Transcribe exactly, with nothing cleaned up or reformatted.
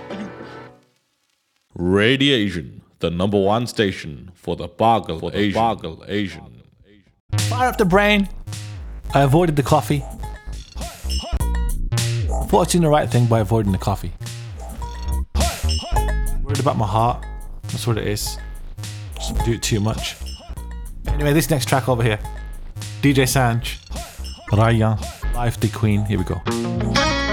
Radiation, the number one station for the Boggle Asian. Boggle Asian. Fire up the brain. I avoided the coffee. I thought I was doing the right thing by avoiding the coffee. Worried about my heart. That's what it is. Just do it too much. Anyway, this next track over here. D J Sanj. Raya. Life the Queen. Here we go.